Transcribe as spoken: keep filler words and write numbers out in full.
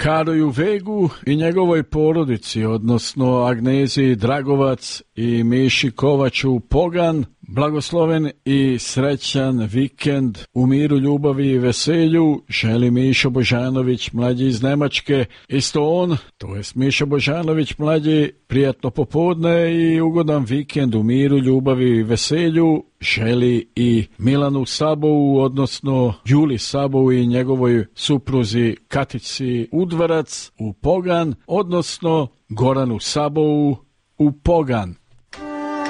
Karoju Vegu i njegovoj porodici, odnosno Agneziji Dragovac i Miši Kovaču Pogan, blagosloven i srećan vikend u miru, ljubavi i veselju želi Mišo Božanović mlađi iz Nemačke. Isto on, to jest Mišo Božanović mlađi, prijatno popodne i ugodan vikend u miru, ljubavi i veselju želi i Milanu Sabovu, odnosno Juli Sabovu i njegovoj supruzi Katici Udvarac u Pogan, odnosno Goranu Sabovu u Pogan.